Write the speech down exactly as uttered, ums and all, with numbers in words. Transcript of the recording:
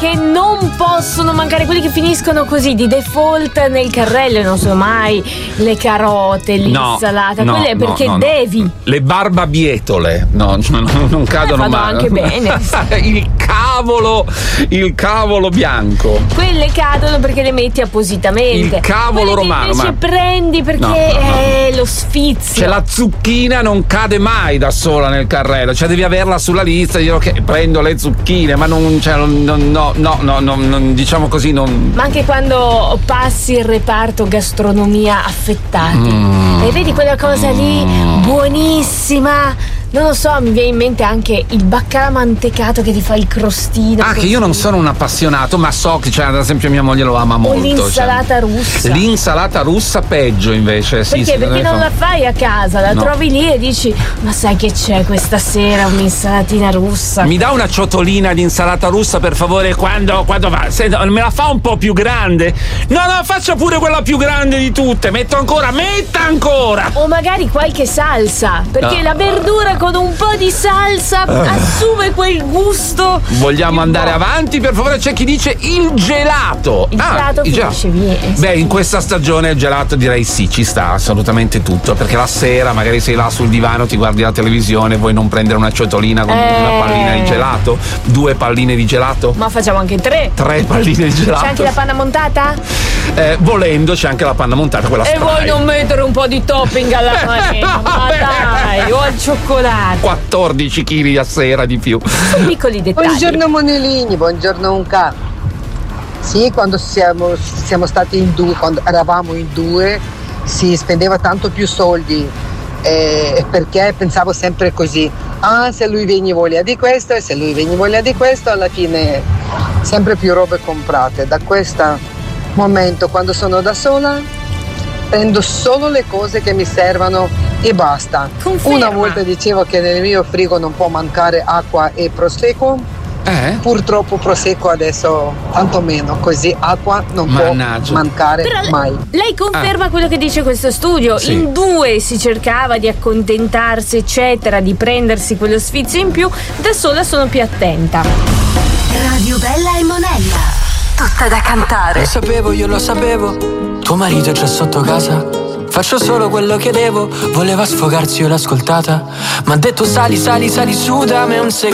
che non possono mancare, quelli che finiscono così di default nel carrello, non sono mai le carote, l'insalata, no, quelle no, perché no, no. devi. Le barbabietole, no, no, non cadono eh, fanno mai. anche bene. il cavolo, il cavolo bianco. Quelle cadono perché le metti appositamente. Il cavolo quelle romano, che invece ma... prendi perché No, no, no. è lo sfizio. Cioè la zucchina non cade mai da sola nel carrello, cioè devi averla sulla lista e dire ok, prendo le zucchine, ma non, cioè, non, non no, no, no, no, non, diciamo così, non. Ma anche quando passi il reparto gastronomia affettati Mm. e vedi quella cosa lì buonissima. Non lo so, mi viene in mente anche il baccalà mantecato che ti fa il crostino. Ah, così. che io non sono un appassionato, ma so che, cioè, ad esempio mia moglie lo ama O molto. l'insalata cioè. russa. L'insalata russa peggio invece, sì. Perché? sì, Perché non fa- la fai a casa, la No. trovi lì e dici ma sai che c'è questa sera un'insalatina russa. Mi dà una ciotolina di insalata russa per favore quando, quando va? Senta, me la fa un po' più grande? No, no, faccia pure quella più grande di tutte. Metto ancora, metta ancora. O magari qualche salsa, perché No. la verdura con un po' di salsa assume quel gusto. Vogliamo più andare buono. avanti? Per favore, c'è chi dice il gelato. Il Ah, gelato il finisce bene. Beh, in questa stagione il gelato direi sì, ci sta assolutamente tutto, perché la sera magari sei là sul divano, ti guardi la televisione, vuoi non prendere una ciotolina con Eh. una pallina di gelato? Due palline di gelato? Ma facciamo anche tre. Tre palline di gelato? C'è anche la panna montata? Eh, volendo c'è anche la panna montata, quella E spray. vuoi non mettere un po' di topping alla panina? Ma dai, o al cioccolato. quattordici chili a sera di più. Sono piccoli dettagli. Buongiorno Monellini, buongiorno Unca. Sì, quando siamo, siamo stati in due, quando eravamo in due, si spendeva tanto più soldi. Eh, perché pensavo sempre così: ah, se lui viene voglia di questo e se lui viene voglia di questo, alla fine sempre più robe comprate. Da questo momento, quando sono da sola, prendo solo le cose che mi servono e basta. Conferma. Una volta dicevo che nel mio frigo non può mancare acqua e prosecco. Eh? Purtroppo prosecco adesso tanto meno, così acqua non Mannaggia. può mancare Però mai. lei conferma quello che dice questo studio. Sì. In due si cercava di accontentarsi, eccetera, di prendersi quello sfizio in più. Da sola sono più attenta. Radio Bella e Monella, tutta da cantare. Lo sapevo, io lo sapevo. Tuo marito c'è sotto casa. Faccio solo quello che devo. Voleva sfogarsi, io l'ho ascoltata. Ma ha detto sali, sali, sali su da me un secondo.